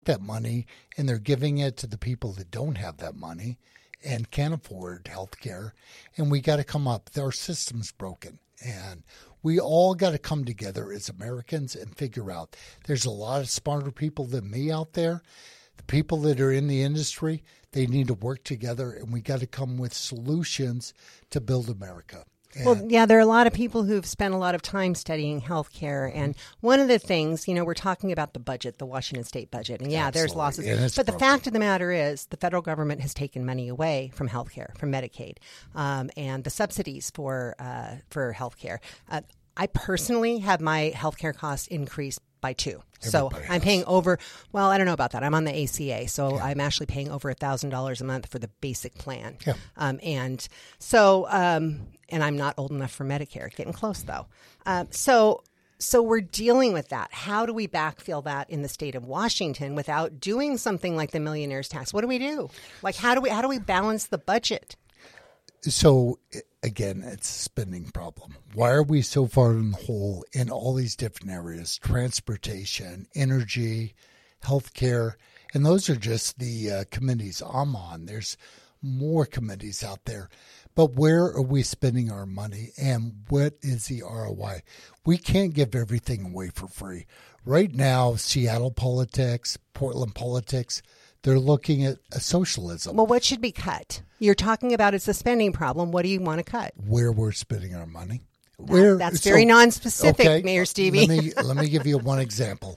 that money and they're giving it to the people that don't have that money and can't afford health care. And we got to come up. Our system's broken. And we all got to come together as Americans and figure out there's a lot of smarter people than me out there. The people that are in the industry, they need to work together, and we got to come with solutions to build America. Well, yeah, there are a lot of people who've spent a lot of time studying healthcare. And one of the things, we're talking about the budget, the Washington state budget. And yeah, there's losses. But the fact of the matter is the federal government has taken money away from healthcare, from Medicaid, and the subsidies for healthcare. I personally have my healthcare costs increased by 2. So I'm paying over, well, I don't know about that. I'm on the ACA, so I'm actually paying over $1,000 a month for the basic plan. Yeah. And so, and I'm not old enough for Medicare. Getting close, though. So we're dealing with that. How do we backfill that in the state of Washington without doing something like the millionaire's tax? What do we do? Like, how do we balance the budget? So, again, it's a spending problem. Why are we so far in the hole in all these different areas? Transportation, energy, healthcare, and those are just the committees I'm on. There's more committees out there. But where are we spending our money, and what is the ROI? We can't give everything away for free. Right now, Seattle politics, Portland politics, they're looking at a socialism. Well, what should be cut? You're talking about it's a spending problem. What do you want to cut? Where we're spending our money. That's very non-specific, okay, Mayor Stevie. Let me give you one example.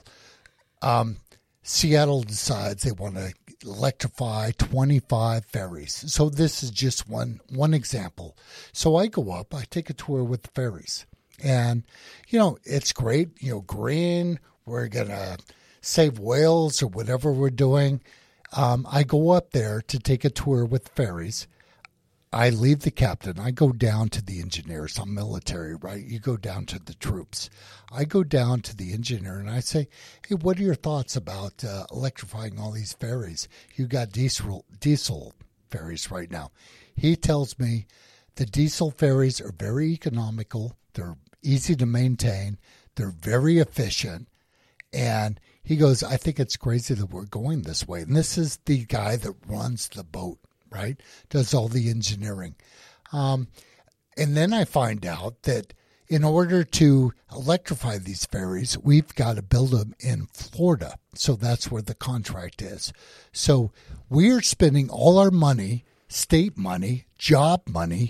Seattle decides they want to electrify 25 ferries. So this is just one example. So I go up, I take a tour with the ferries. And, it's great. Green, we're going to save whales or whatever we're doing. I go up there to take a tour with ferries. I leave the captain. I go down to the engineers. I'm military, right? You go down to the troops. I go down to the engineer and I say, hey, what are your thoughts about electrifying all these ferries? You got diesel ferries right now. He tells me the diesel ferries are very economical. They're easy to maintain. They're very efficient. And he goes, I think it's crazy that we're going this way. And this is the guy that runs the boat, right? Does all the engineering. And then I find out that in order to electrify these ferries, we've got to build them in Florida. So that's where the contract is. So we're spending all our money, state money, job money.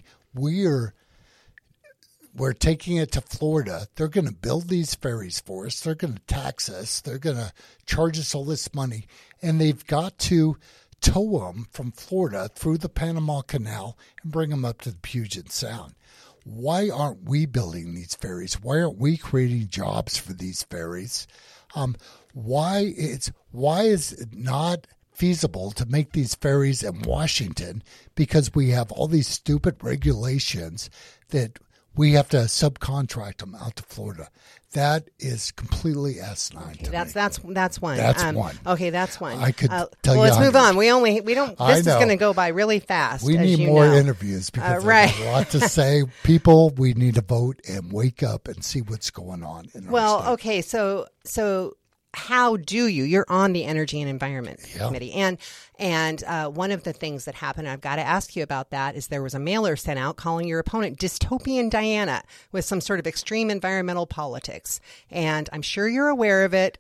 We're taking it to Florida. They're going to build these ferries for us. They're going to tax us. They're going to charge us all this money. And they've got to tow them from Florida through the Panama Canal and bring them up to the Puget Sound. Why aren't we building these ferries? Why aren't we creating jobs for these ferries? Why is it not feasible to make these ferries in Washington? Because we have all these stupid regulations that we have to subcontract them out to Florida. That is completely asinine. Okay, to that's me. That's one. That's one. Okay, that's one. I could tell you. Well, let's move on. We don't. This is going to go by really fast. We need more interviews because there's a lot to say. People, we need to vote and wake up and see what's going on in our state. Okay, so how do you're on the Energy and Environment Committee. And one of the things that happened, I've got to ask you about that, is there was a mailer sent out calling your opponent Dystopian Diana with some sort of extreme environmental politics. And I'm sure you're aware of it.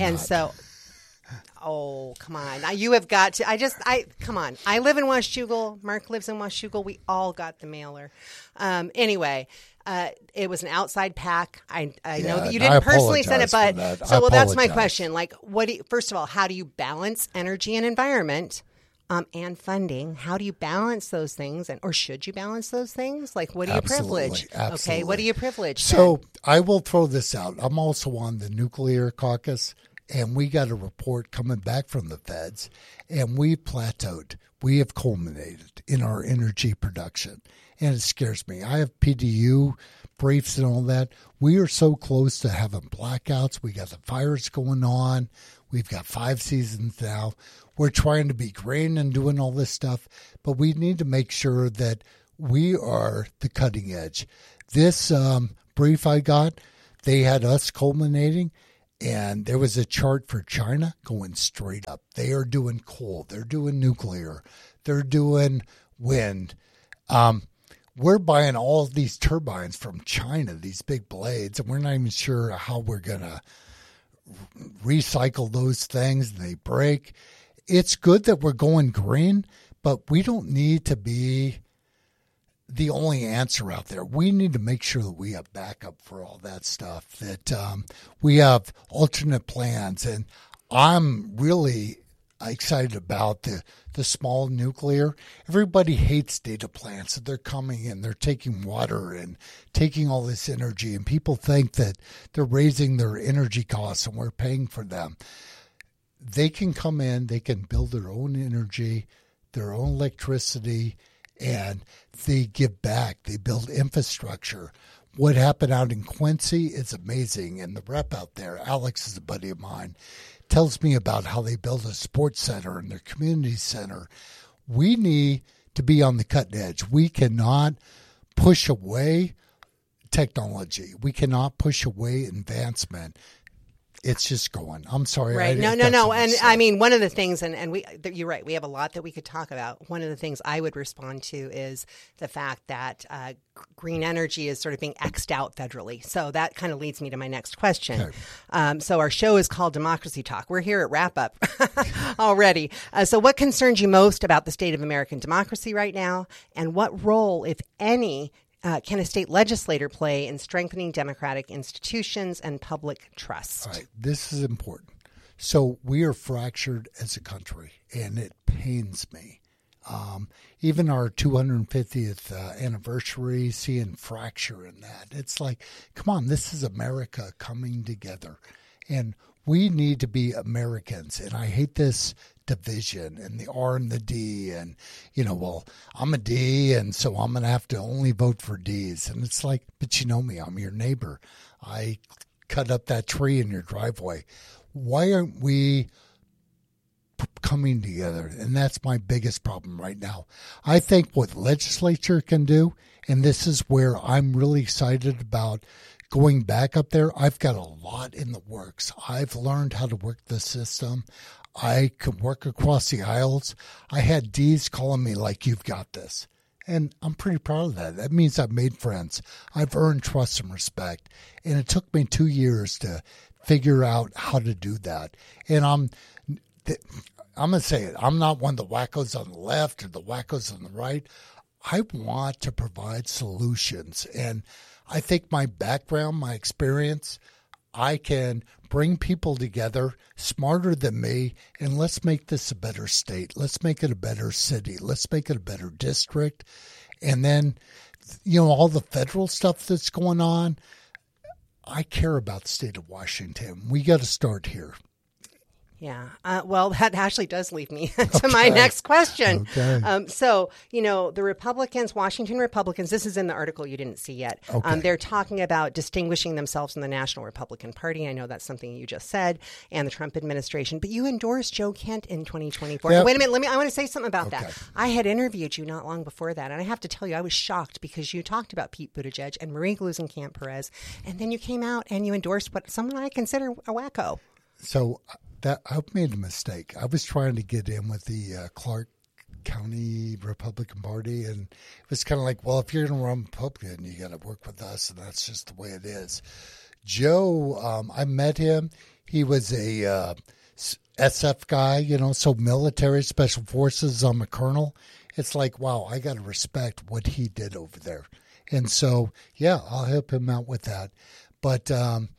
Oh, come on. Now, you have got to, come on. I live in Washougal. Mark lives in Washougal. We all got the mailer. Anyway, it was an outside PAC. I know that you didn't personally send it, but that's my question. Like, first of all, how do you balance energy and environment and funding? How do you balance those things? Or should you balance those things? Like, what do you privilege? Absolutely. Okay, what do you privilege? So I will throw this out. I'm also on the Nuclear Caucus. And we got a report coming back from the feds, and we plateaued. We have culminated in our energy production, and it scares me. I have PDU briefs and all that. We are so close to having blackouts. We got the fires going on. We've got 5 seasons now. We're trying to be green and doing all this stuff, but we need to make sure that we are the cutting edge. This brief I got, they had us culminating. And there was a chart for China going straight up. They are doing coal. They're doing nuclear. They're doing wind. We're buying all of these turbines from China, these big blades, and we're not even sure how we're going to recycle those things. They break. It's good that we're going green, but we don't need to be the only answer out there. We need to make sure that we have backup for all that stuff, that we have alternate plans. And I'm really excited about the small nuclear. Everybody hates data plants, that they're coming in, they're taking water and taking all this energy, and people think that they're raising their energy costs and we're paying for them. They can come in, they can build their own energy, their own electricity, and they give back. They build infrastructure. What happened out in Quincy is amazing. And the rep out there, Alex is a buddy of mine, tells me about how they build a sports center and their community center. We need to be on the cutting edge. We cannot push away technology. We cannot push away advancement. It's just going. I'm sorry. Right. No. And I mean, one of the things, and you're right, we have a lot that we could talk about. One of the things I would respond to is the fact that green energy is sort of being X'd out federally. So that kind of leads me to my next question. Okay. So our show is called Democracy Talk. We're here at Wrap Up already. So what concerns you most about the state of American democracy right now? And what role, if any, can a state legislator play in strengthening democratic institutions and public trust? All right, this is important. So we are fractured as a country, and it pains me. Even our 250th anniversary, seeing fracture in that. It's like, come on, this is America coming together. And we need to be Americans. And I hate this division and the R and the D, and well, I'm a D, and so I'm gonna have to only vote for D's. And it's like, but you know me, I'm your neighbor. I cut up that tree in your driveway. Why aren't we coming together? And that's my biggest problem right now. I think what legislature can do, and this is where I'm really excited about going back up there. I've got a lot in the works. I've learned how to work the system. I can work across the aisles. I had D's calling me like, you've got this. And I'm pretty proud of that. That means I've made friends. I've earned trust and respect. And it took me 2 years to figure out how to do that. And I'm going to say it. I'm not one of the wackos on the left or the wackos on the right. I want to provide solutions. And I think my background, my experience, I can bring people together smarter than me, and let's make this a better state. Let's make it a better city. Let's make it a better district. And then, all the federal stuff that's going on, I care about the state of Washington. We got to start here. Yeah. Well, that actually does lead me to my next question. Okay. So, the Republicans, Washington Republicans, this is in the article you didn't see yet. Okay. They're talking about distinguishing themselves from the National Republican Party. I know that's something you just said, and the Trump administration. But you endorsed Joe Kent in 2024. Yep. Wait a minute. I want to say something about Okay. that. I had interviewed you not long before that, and I have to tell you, I was shocked because you talked about Pete Buttigieg and Marie Gluesenkamp-Perez, and then you came out and you endorsed someone I consider a wacko. So I've made a mistake. I was trying to get in with the Clark County Republican Party, and it was kind of like, well, if you're going to run Republican, you got to work with us, and that's just the way it is. Joe, I met him. He was a SF guy, so military, special forces. I'm a colonel. It's like, wow, I got to respect what he did over there. And so, yeah, I'll help him out with that. But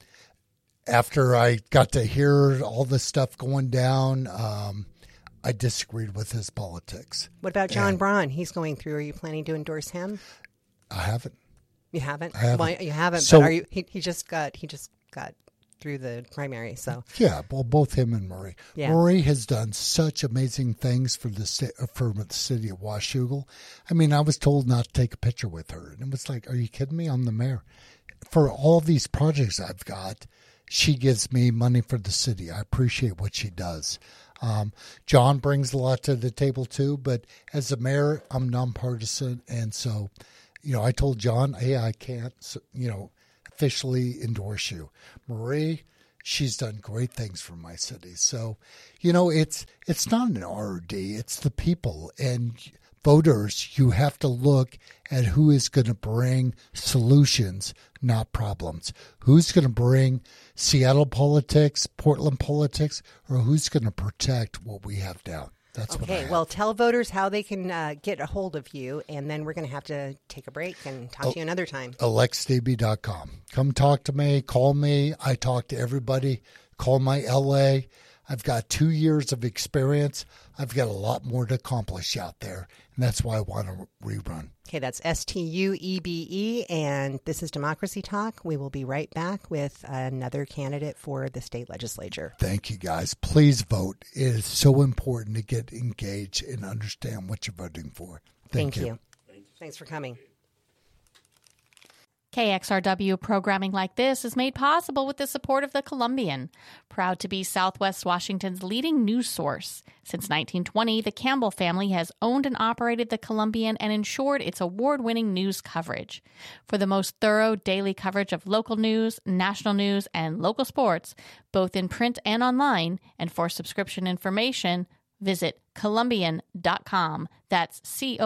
after I got to hear all this stuff going down, I disagreed with his politics. What about John Braun? He's going through. Are you planning to endorse him? I haven't. You haven't? I haven't. Well, you haven't. So, but are you? He just got through the primary. So yeah, well, both him and Marie. Yeah. Marie has done such amazing things for the city of Washougal. I mean, I was told not to take a picture with her, and it was like, are you kidding me? I'm the mayor. For all these projects I've got, she gives me money for the city. I appreciate what she does. John brings a lot to the table too, but as a mayor, I'm nonpartisan. And so, I told John, hey, I can't, officially endorse you. Marie, she's done great things for my city. So, it's not an RD, it's the people. And voters, you have to look at who is going to bring solutions, not problems. Who's going to bring Seattle politics, Portland politics, or who's going to protect what we have down? That's okay. Well, tell voters how they can get a hold of you, and then we're going to have to take a break and talk to you another time. AlexDaby.com. Come talk to me. Call me. I talk to everybody. Call my LA. I've got 2 years of experience. I've got a lot more to accomplish out there, and that's why I want to rerun. Okay, that's STUEBE, and this is Democracy Talk. We will be right back with another candidate for the state legislature. Thank you, guys. Please vote. It is so important to get engaged and understand what you're voting for. Thank you. Thanks for coming. KXRW programming like this is made possible with the support of the Columbian, proud to be Southwest Washington's leading news source. Since 1920, the Campbell family has owned and operated the Columbian and ensured its award-winning news coverage. For the most thorough daily coverage of local news, national news, and local sports, both in print and online, and for subscription information, visit Columbian.com. That's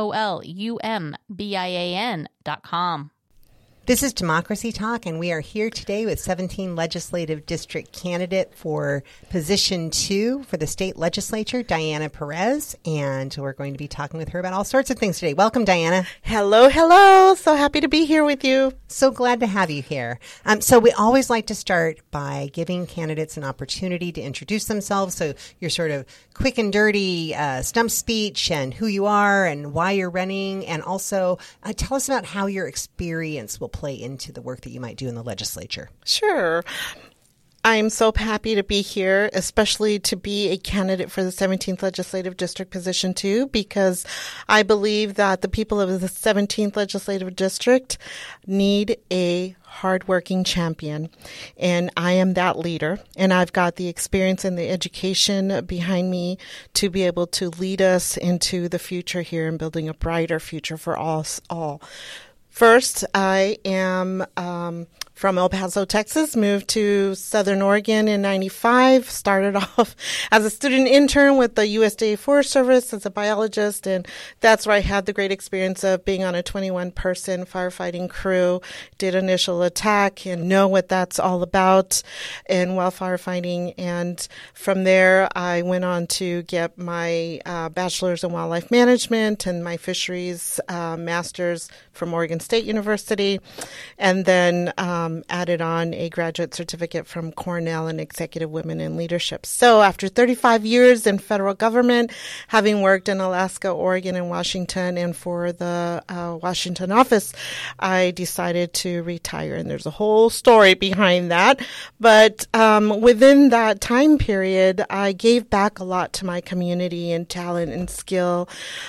COLUMBIAN.com. This is Democracy Talk, and we are here today with 17 Legislative District candidate for Position 2 for the state legislature, Diana Perez, and we're going to be talking with her about all sorts of things today. Welcome, Diana. Hello, hello. So happy to be here with you. So glad to have you here. So we always like to start by giving candidates an opportunity to introduce themselves. So your sort of quick and dirty stump speech and who you are and why you're running, and also tell us about how your experience will play into the work that you might do in the legislature. Sure. I'm so happy to be here, especially to be a candidate for the 17th Legislative District Position 2, because I believe that the people of the 17th Legislative District need a hardworking champion, and I am that leader, and I've got the experience and the education behind me to be able to lead us into the future here and building a brighter future for us all. First, I am from El Paso, Texas, moved to Southern Oregon in 95, started off as a student intern with the USDA Forest Service as a biologist, and that's where I had the great experience of being on a 21-person firefighting crew, did initial attack and know what that's all about in wildfire fighting. And from there, I went on to get my bachelor's in wildlife management and my fisheries master's from Oregon State University, and then added on a graduate certificate from Cornell in Executive Women in Leadership. So after 35 years in federal government, having worked in Alaska, Oregon, and Washington, and for the Washington office, I decided to retire. And there's a whole story behind that. But within that time period, I gave back a lot to my community and talent and skill.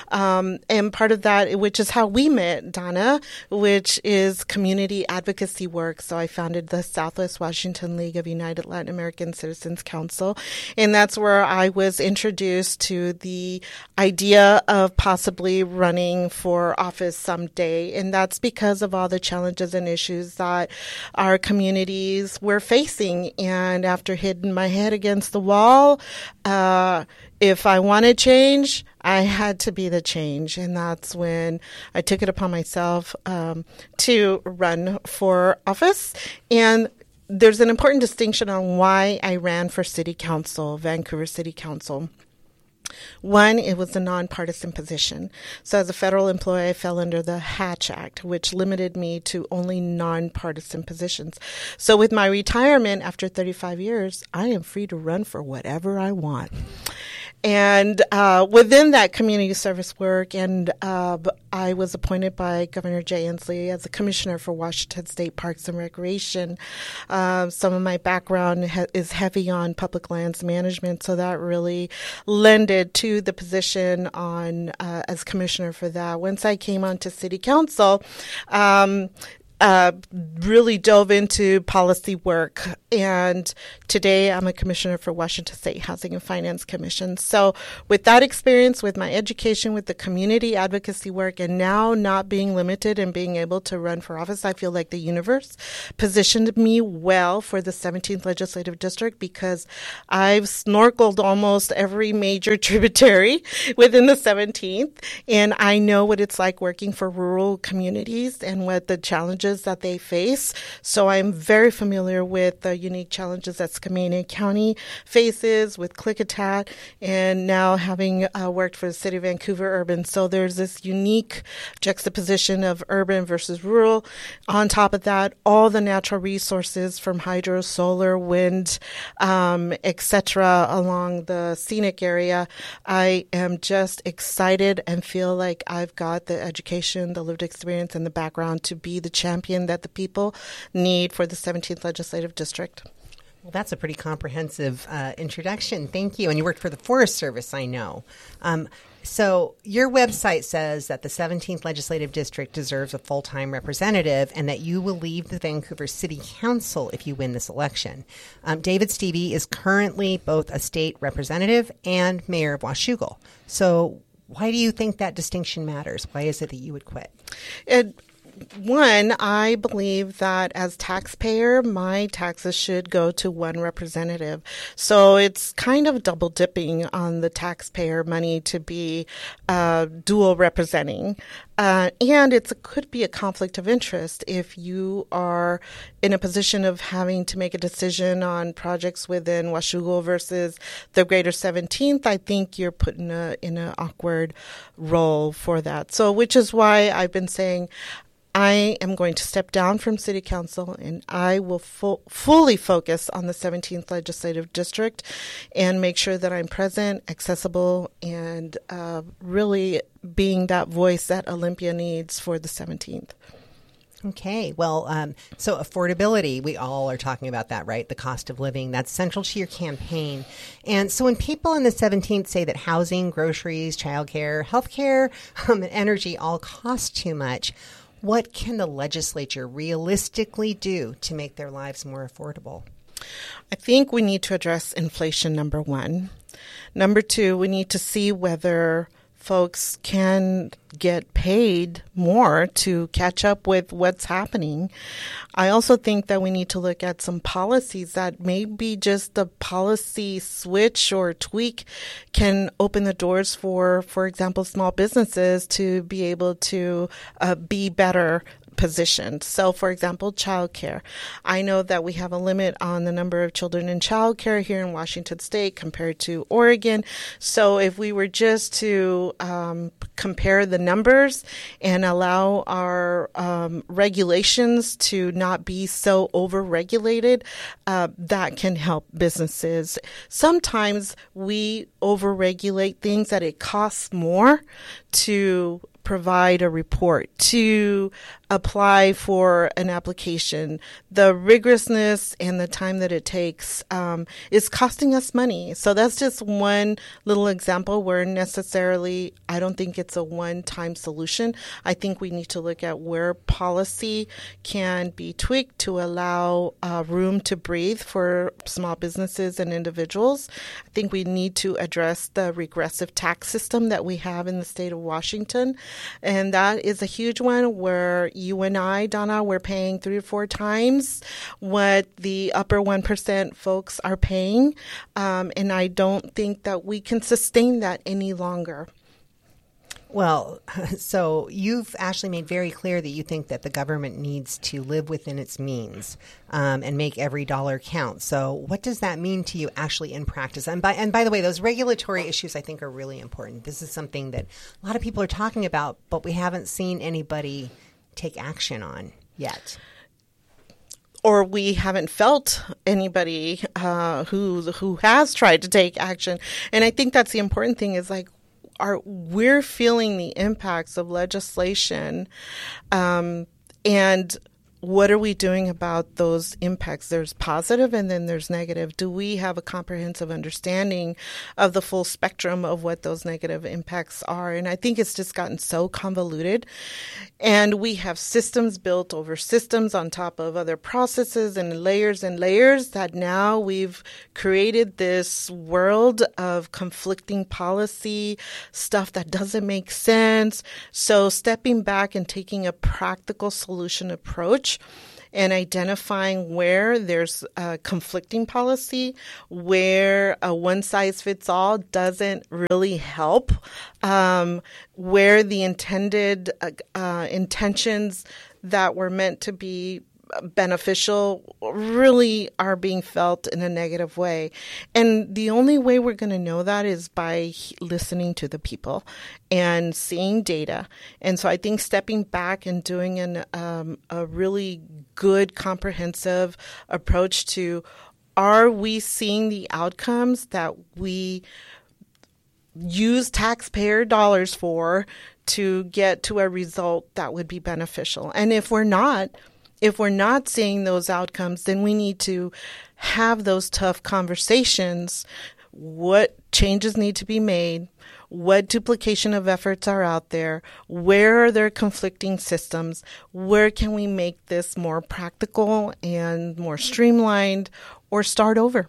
And part of that, which is how we met, Donna, which is community advocacy work. So I founded the Southwest Washington League of United Latin American Citizens Council, and that's where I was introduced to the idea of possibly running for office someday, and that's because of all the challenges and issues that our communities were facing. And after hitting my head against the wall, if I wanted change, I had to be the change. And that's when I took it upon myself to run for office. And there's an important distinction on why I ran for City Council, Vancouver City Council. One, it was a nonpartisan position. So as a federal employee, I fell under the Hatch Act, which limited me to only nonpartisan positions. So with my retirement after 35 years, I am free to run for whatever I want. And within that community service work, and I was appointed by Governor Jay Inslee as a commissioner for Washington State Parks and Recreation. Some of my background is heavy on public lands management, so that really lended to the position on as commissioner for that. Once I came onto City Council, really dove into policy work. And today I'm a commissioner for Washington State Housing and Finance Commission. So with that experience, with my education, with the community advocacy work, and now not being limited and being able to run for office, I feel like the universe positioned me well for the 17th Legislative District, because I've snorkeled almost every major tributary within the 17th. And I know what it's like working for rural communities and what the challenges that they face. So I'm very familiar with the unique challenges that Skamania County faces with Klickitat, and now having worked for the City of Vancouver Urban. So there's this unique juxtaposition of urban versus rural. On top of that, all the natural resources from hydro, solar, wind, etc. along the scenic area. I am just excited and feel like I've got the education, the lived experience, and the background to be the champion that the people need for the 17th Legislative District. Well, that's a pretty comprehensive introduction. Thank you. And you worked for the Forest Service, I know. So your website says that the 17th Legislative District deserves a full-time representative and that you will leave the Vancouver City Council if you win this election. David Stevie is currently both a state representative and mayor of Washougal. So why do you think that distinction matters? Why is it that you would quit? One, I believe that as taxpayer, my taxes should go to one representative. So it's kind of double dipping on the taxpayer money to be dual representing. And it could be a conflict of interest if you are in a position of having to make a decision on projects within Washougal versus the greater 17th. I think you're put in an awkward role for that. So, which is why I've been saying I am going to step down from City Council, and I will fully focus on the 17th Legislative District and make sure that I'm present, accessible, and really being that voice that Olympia needs for the 17th. Okay. Well, so affordability, we all are talking about that, right? The cost of living, that's central to your campaign. And so when people in the 17th say that housing, groceries, childcare, healthcare, and energy all cost too much, what can the legislature realistically do to make their lives more affordable? I think we need to address inflation, number one. Number two, we need to see whether folks can get paid more to catch up with what's happening. I also think that we need to look at some policies that maybe just the policy switch or tweak can open the doors for example, small businesses to be able to be better positioned. So, for example, childcare. I know that we have a limit on the number of children in childcare here in Washington State compared to Oregon. So, if we were just to compare the numbers and allow our regulations to not be so over-regulated, that can help businesses. Sometimes we over-regulate things that it costs more to provide a report, to apply for an application. The rigorousness and the time that it takes is costing us money. So that's just one little example where necessarily I don't think it's a one-time solution. I think we need to look at where policy can be tweaked to allow room to breathe for small businesses and individuals. I think we need to address the regressive tax system that we have in the state of Washington. And that is a huge one where you and I, Donna, we're paying 3 or 4 times what the upper 1% folks are paying. And I don't think that we can sustain that any longer. Well, so you've actually made very clear that you think that the government needs to live within its means and make every dollar count. So what does that mean to you actually in practice? And by the way, those regulatory issues I think are really important. This is something that a lot of people are talking about, but we haven't seen anybody take action on yet. Or we haven't felt anybody who has tried to take action. And I think that's the important thing is like, we're feeling the impacts of legislation, and what are we doing about those impacts? There's positive and then there's negative. Do we have a comprehensive understanding of the full spectrum of what those negative impacts are? And I think it's just gotten so convoluted. And we have systems built over systems on top of other processes and layers that now we've created this world of conflicting policy, stuff that doesn't make sense. So stepping back and taking a practical solution approach and identifying where there's conflicting policy, where a one-size-fits-all doesn't really help, where the intended intentions that were meant to be beneficial really are being felt in a negative way. And the only way we're going to know that is by listening to the people and seeing data. And so I think stepping back and doing a really good comprehensive approach to, are we seeing the outcomes that we use taxpayer dollars for to get to a result that would be beneficial? And if we're not seeing those outcomes, then we need to have those tough conversations. What changes need to be made? What duplication of efforts are out there? Where are there conflicting systems? Where can we make this more practical and more streamlined, or start over?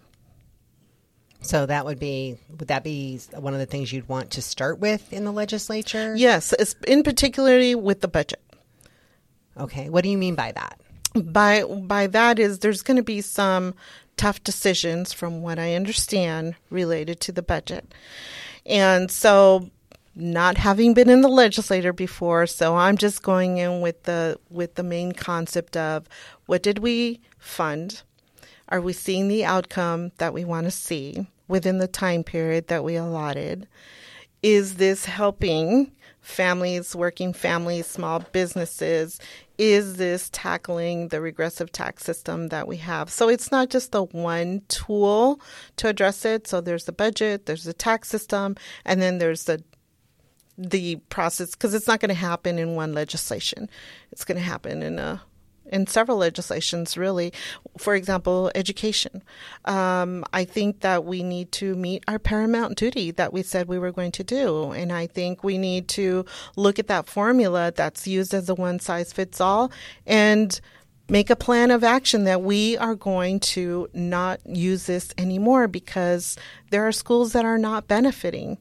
So would that be one of the things you'd want to start with in the legislature? Yes, in particularly with the budget. Okay. What do you mean by that? By that is there's going to be some tough decisions, from what I understand, related to the budget. And so, not having been in the legislature before, so I'm just going in with the main concept of, what did we fund? Are we seeing the outcome that we want to see within the time period that we allotted? Is this helping families, working families, small businesses? Is this tackling the regressive tax system that we have? So it's not just the one tool to address it. So there's the budget, there's the tax system, and then there's the process, because it's not going to happen in one legislation. It's going to happen in several legislations, really. For example, education. I think that we need to meet our paramount duty that we said we were going to do. And I think we need to look at that formula that's used as a one-size-fits-all and make a plan of action that we are going to not use this anymore, because there are schools that are not benefiting.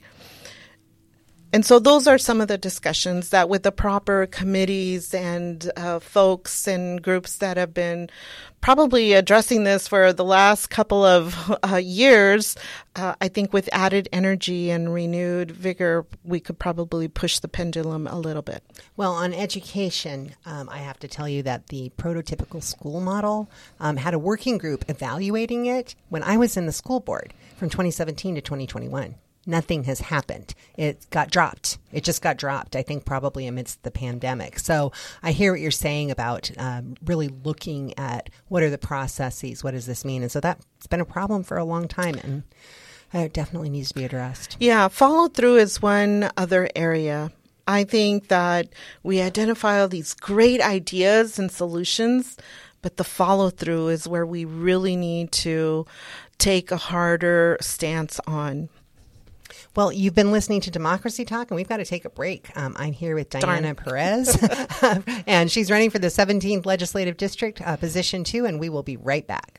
And so those are some of the discussions that, with the proper committees and folks and groups that have been probably addressing this for the last couple of years, I think with added energy and renewed vigor, we could probably push the pendulum a little bit. Well, on education, I have to tell you that the prototypical school model had a working group evaluating it when I was in the school board from 2017 to 2021. Nothing has happened. It got dropped. It just got dropped, I think, probably amidst the pandemic. So I hear what you're saying about really looking at what are the processes, what does this mean? And so that's been a problem for a long time, and it definitely needs to be addressed. Yeah, follow through is one other area. I think that we identify all these great ideas and solutions, but the follow through is where we really need to take a harder stance on. Well, you've been listening to Democracy Talk, and we've got to take a break. I'm here with Diana Perez, and she's running for the 17th Legislative District, Position 2, and we will be right back.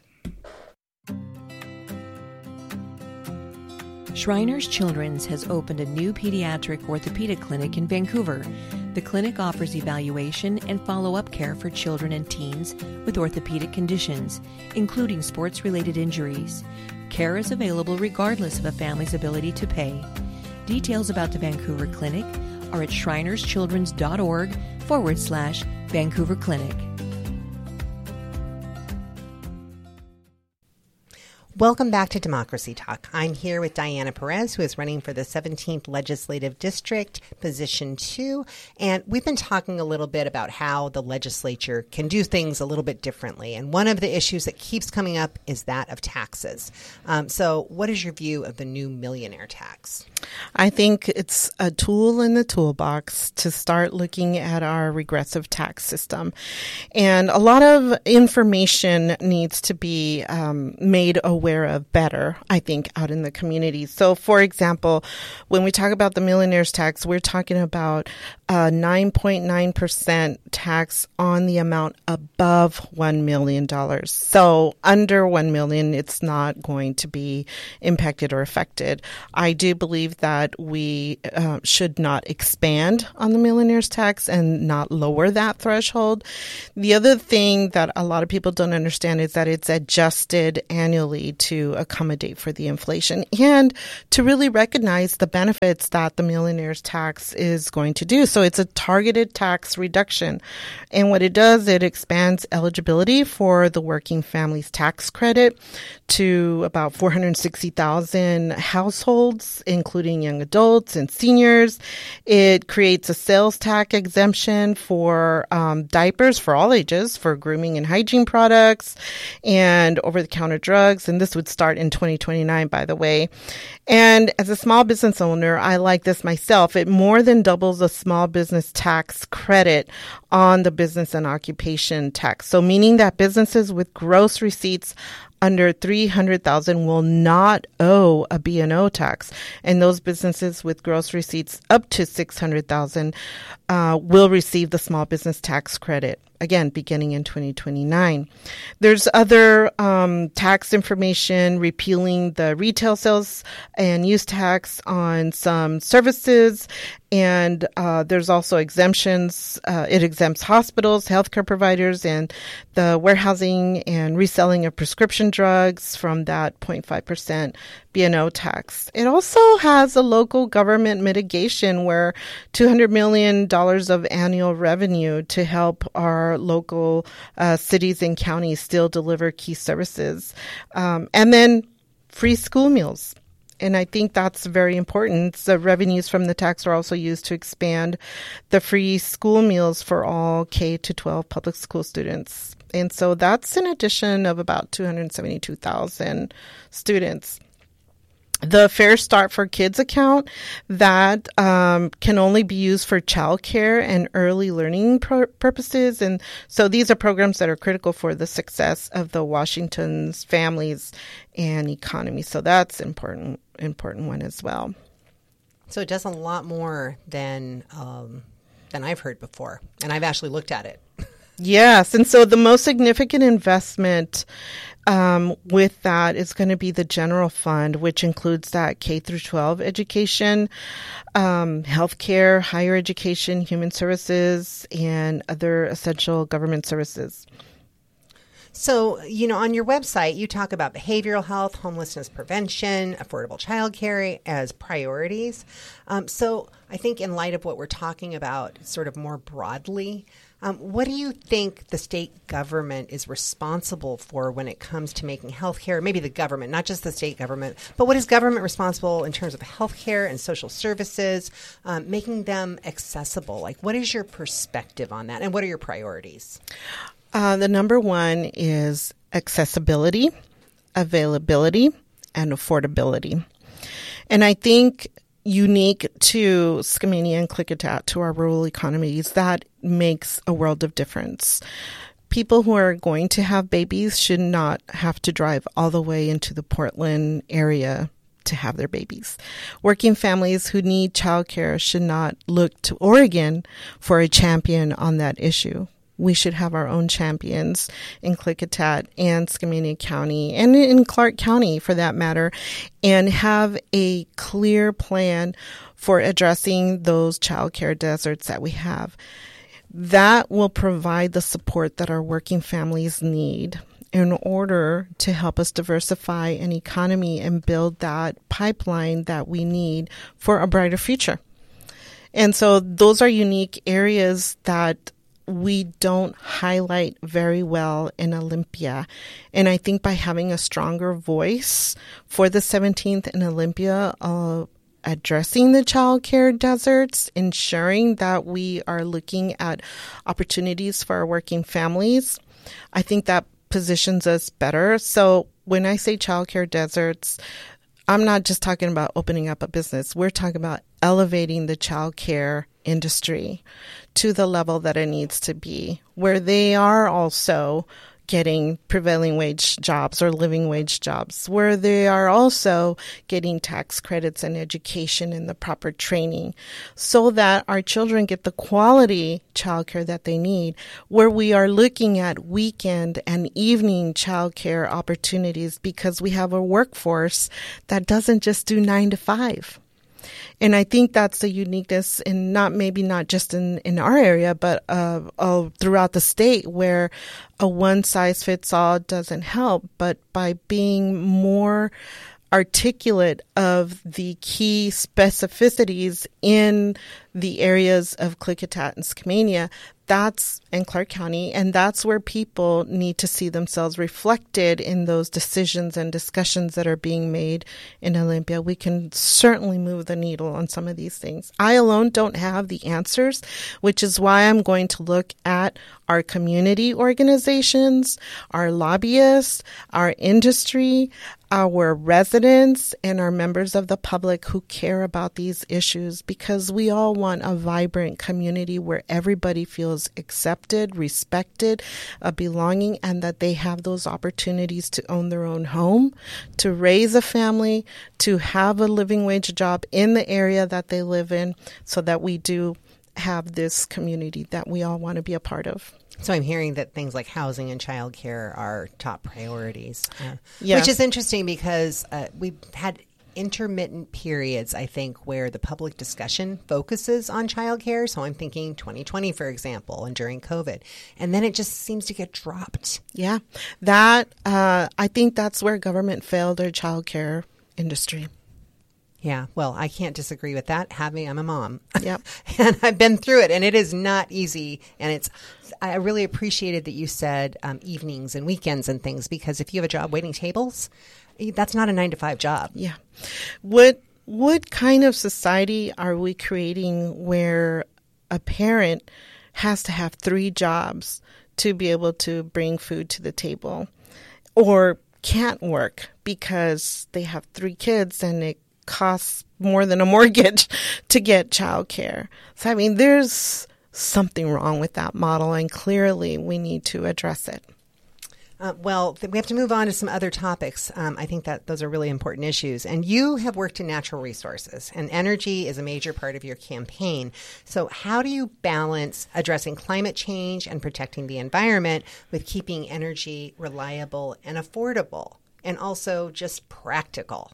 Shriners Children's has opened a new pediatric orthopedic clinic in Vancouver. The clinic offers evaluation and follow-up care for children and teens with orthopedic conditions, including sports-related injuries. Care is available regardless of a family's ability to pay. Details about the Vancouver Clinic are at shrinerschildrens.org/Vancouver Clinic. Welcome back to Democracy Talk. I'm here with Diana Perez, who is running for the 17th Legislative District, Position 2. And we've been talking a little bit about how the legislature can do things a little bit differently. And one of the issues that keeps coming up is that of taxes. So what is your view of the new millionaire tax? I think it's a tool in the toolbox to start looking at our regressive tax system. And a lot of information needs to be made aware of better, I think, out in the community. So, for example, when we talk about the millionaire's tax, we're talking about 9.9% tax on the amount above $1 million. So under $1 million, it's not going to be impacted or affected. I do believe that we should not expand on the millionaire's tax and not lower that threshold. The other thing that a lot of people don't understand is that it's adjusted annually to accommodate for the inflation and to really recognize the benefits that the millionaire's tax is going to do. So it's a targeted tax reduction. And what it does, it expands eligibility for the working family's tax credit to about 460,000 households, including young adults and seniors. It creates a sales tax exemption for diapers for all ages, for grooming and hygiene products, and over-the-counter drugs. And this would start in 2029, by the way. And as a small business owner, I like this myself. It more than doubles the small business tax credit on the business and occupation tax. So meaning that businesses with gross receipts under $300,000 will not owe a B&O tax, and those businesses with gross receipts up to $600,000 will receive the small business tax credit, again, beginning in 2029. There's other tax information repealing the retail sales and use tax on some services, and there's also exemptions. It exempts hospitals, healthcare providers, and the warehousing and reselling of prescription drugs from that 0.5% B&O tax. It also has a local government mitigation where $200 million of annual revenue to help our local cities and counties still deliver key services. And then free school meals. And I think that's very important. The revenues from the tax are also used to expand the free school meals for all K-12 public school students. And so that's an addition of about 272,000 students. The Fair Start for Kids account, that can only be used for childcare and early learning purposes. And so these are programs that are critical for the success of the Washington's families and economy. So that's important one as well. So it does a lot more than I've heard before, and I've actually looked at it. Yes, and so the most significant investment with that is going to be the general fund, which includes that K through 12 education, healthcare, higher education, human services, and other essential government services. So, on your website, you talk about behavioral health, homelessness prevention, affordable childcare as priorities. So I think in light of what we're talking about sort of more broadly, what do you think the state government is responsible for when it comes to making healthcare, maybe the government, not just the state government, but what is government responsible in terms of healthcare and social services, making them accessible? Like, what is your perspective on that, and what are your priorities? The number one is accessibility, availability, and affordability. And I think unique to Skamania and Klickitat, to our rural economies, that makes a world of difference. People who are going to have babies should not have to drive all the way into the Portland area to have their babies. Working families who need childcare should not look to Oregon for a champion on that issue. We should have our own champions in Klickitat and Skamania County and in Clark County, for that matter, and have a clear plan for addressing those childcare deserts that we have. That will provide the support that our working families need in order to help us diversify an economy and build that pipeline that we need for a brighter future. And so those are unique areas that we don't highlight very well in Olympia. And I think by having a stronger voice for the 17th in Olympia, addressing the child care deserts, ensuring that we are looking at opportunities for our working families, I think that positions us better. So when I say child care deserts, I'm not just talking about opening up a business. We're talking about elevating the child care industry to the level that it needs to be, where they are also getting prevailing wage jobs or living wage jobs, where they are also getting tax credits and education and the proper training, so that our children get the quality childcare that they need, where we are looking at weekend and evening childcare opportunities, because we have a workforce that doesn't just do 9 to 5. And I think that's the uniqueness in not just in our area, but throughout the state, where a one-size-fits-all doesn't help. But by being more articulate of the key specificities in the areas of Klickitat and Skamania, that's in Clark County, and that's where people need to see themselves reflected in those decisions and discussions that are being made in Olympia. We can certainly move the needle on some of these things. I alone don't have the answers, which is why I'm going to look at our community organizations, our lobbyists, our industry, our residents, and our members of the public who care about these issues, because we all want a vibrant community where everybody feels accepted, respected, a belonging, and that they have those opportunities to own their own home, to raise a family, to have a living wage job in the area that they live in, so that we do have this community that we all want to be a part of. So I'm hearing that things like housing and childcare are top priorities, yes. Which is interesting because we've had intermittent periods, I think, where the public discussion focuses on childcare. So I'm thinking 2020, for example, and during COVID. And then it just seems to get dropped. Yeah, that I think that's where government failed our childcare industry. Yeah, well, I can't disagree with that. I'm a mom. Yep. And I've been through it, and it is not easy. And I really appreciated that you said evenings and weekends and things, because if you have a job waiting tables, that's not a 9 to 5 job. Yeah. What kind of society are we creating where a parent has to have 3 jobs to be able to bring food to the table, or can't work because they have 3 kids and it costs more than a mortgage to get childcare? So, I mean, there's something wrong with that model, and clearly we need to address it. Well, we have to move on to some other topics. I think that those are really important issues. And you have worked in natural resources, and energy is a major part of your campaign. So how do you balance addressing climate change and protecting the environment with keeping energy reliable and affordable, and also just practical?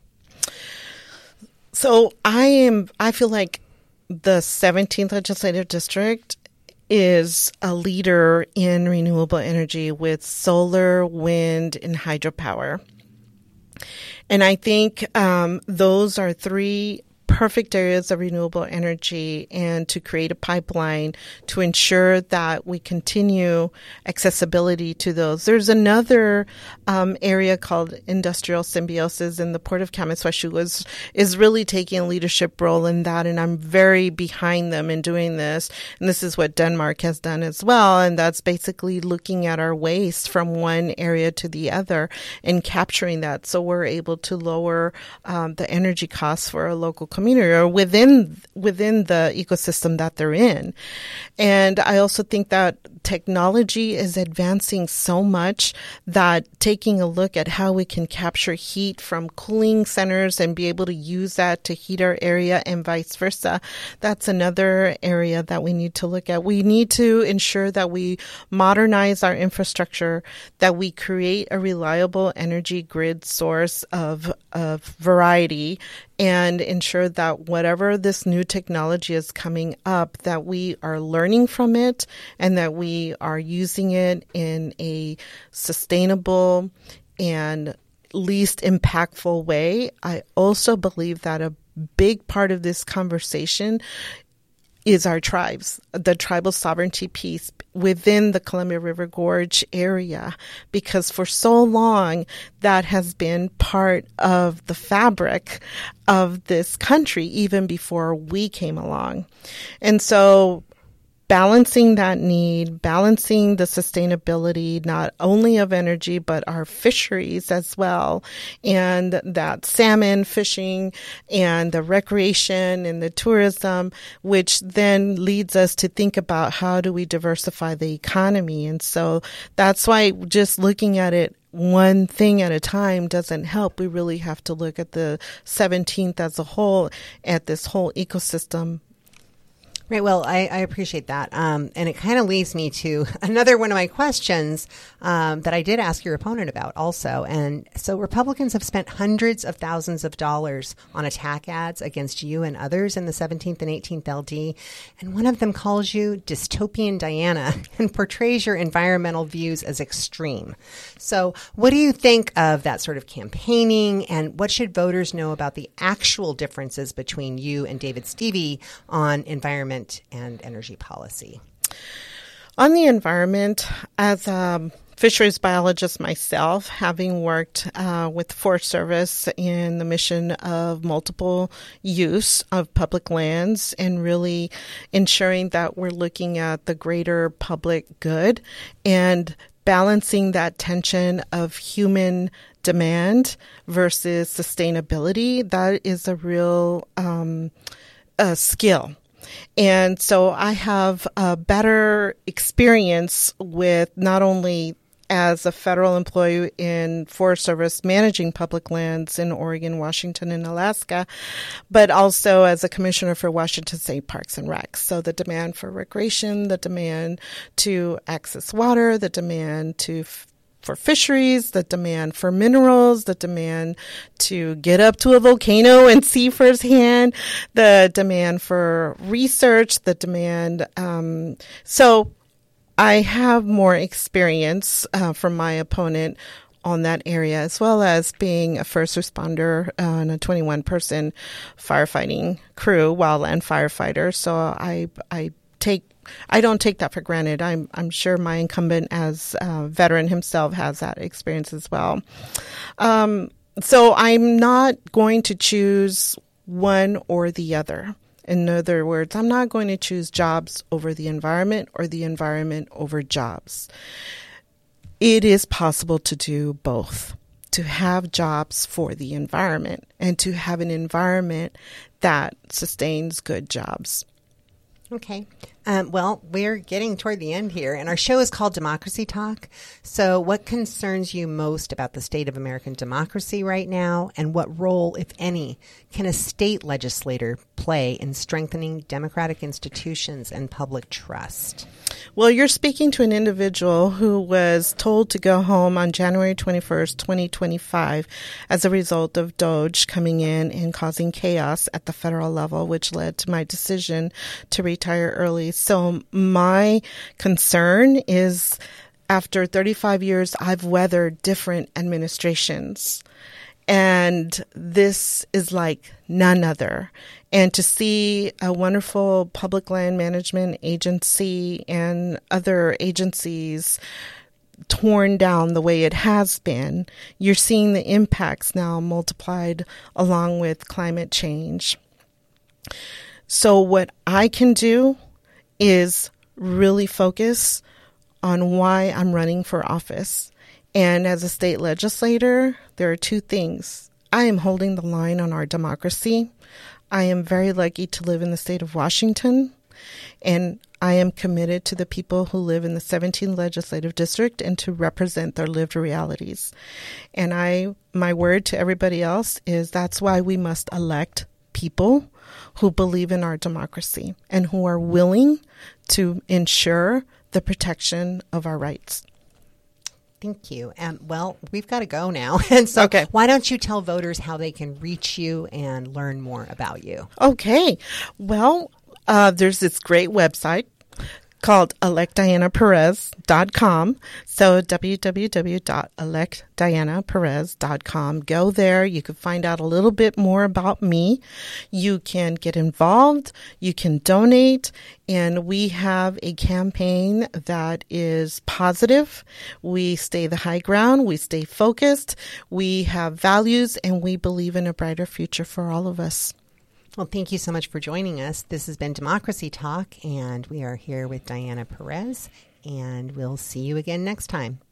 So I feel like the 17th Legislative District is a leader in renewable energy with solar, wind, and hydropower. And I think those are 3 perfect areas of renewable energy, and to create a pipeline to ensure that we continue accessibility to those. There's another area called industrial symbiosis, and the Port of Kaministwashu is really taking a leadership role in that, and I'm very behind them in doing this. And this is what Denmark has done as well, and that's basically looking at our waste from one area to the other and capturing that, so we're able to lower the energy costs for a local community or within the ecosystem that they're in. And I also think that technology is advancing so much that taking a look at how we can capture heat from cooling centers and be able to use that to heat our area and vice versa, that's another area that we need to look at. We need to ensure that we modernize our infrastructure, that we create a reliable energy grid source of variety, and ensure that whatever this new technology is coming up, that we are learning from it and that we are using it in a sustainable and least impactful way. I also believe that a big part of this conversation is our tribes, the tribal sovereignty piece within the Columbia River Gorge area, because for so long that has been part of the fabric of this country, even before we came along. And so balancing that need, balancing the sustainability, not only of energy, but our fisheries as well, and that salmon fishing and the recreation and the tourism, which then leads us to think about how do we diversify the economy. And so that's why just looking at it one thing at a time doesn't help. We really have to look at the 17th as a whole, at this whole ecosystem. Right. Well, I appreciate that. And it kind of leads me to another one of my questions that I did ask your opponent about also. And so Republicans have spent hundreds of thousands of dollars on attack ads against you and others in the 17th and 18th LD. And one of them calls you dystopian Diana and portrays your environmental views as extreme. So what do you think of that sort of campaigning, and what should voters know about the actual differences between you and David Stevie on environment and energy policy? On the environment, as a fisheries biologist myself, having worked with the Forest Service in the mission of multiple use of public lands and really ensuring that we're looking at the greater public good and balancing that tension of human demand versus sustainability, that is a real skill. And so I have a better experience with not only as a federal employee in Forest Service managing public lands in Oregon, Washington, and Alaska, but also as a commissioner for Washington State Parks and Recs. So the demand for recreation, the demand to access water, the demand for fisheries, the demand for minerals, the demand to get up to a volcano and see firsthand, the demand for research, the demand. So I have more experience from my opponent on that area, as well as being a first responder in a 21-person firefighting crew, wildland firefighter. So I don't take that for granted. I'm sure my incumbent as a veteran himself has that experience as well. So I'm not going to choose one or the other. In other words, I'm not going to choose jobs over the environment or the environment over jobs. It is possible to do both, to have jobs for the environment and to have an environment that sustains good jobs. Okay. Well, we're getting toward the end here, and our show is called Democracy Talk. So what concerns you most about the state of American democracy right now, and what role, if any, can a state legislator play in strengthening democratic institutions and public trust? Well, you're speaking to an individual who was told to go home on January 21st, 2025, as a result of DOGE coming in and causing chaos at the federal level, which led to my decision to retire early. So my concern is, after 35 years, I've weathered different administrations. And this is like none other. And to see a wonderful public land management agency and other agencies torn down the way it has been, you're seeing the impacts now multiplied along with climate change. So what I can do is really focus on why I'm running for office. And as a state legislator, there are two things. I am holding the line on our democracy. I am very lucky to live in the state of Washington, and I am committed to the people who live in the 17th legislative district and to represent their lived realities. And my word to everybody else is that's why we must elect people who believe in our democracy and who are willing to ensure the protection of our rights. Thank you. Well, we've got to go now. And so Why don't you tell voters how they can reach you and learn more about you? Okay. Well, there's this great website, called electdianaperez.com. So www.electdianaperez.com. Go there. You can find out a little bit more about me. You can get involved. You can donate. And we have a campaign that is positive. We stay the high ground. We stay focused. We have values, and we believe in a brighter future for all of us. Well, thank you so much for joining us. This has been Democracy Talk, and we are here with Diana Perez, and we'll see you again next time.